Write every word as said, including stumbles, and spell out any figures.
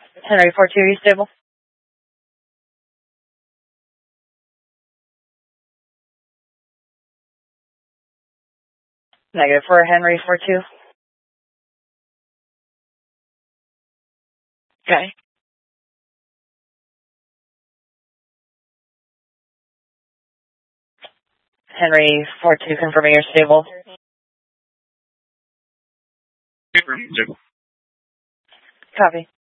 Henry four two, are you stable? Negative for Henry four two. Okay. Henry four two, confirming you're stable. Copy.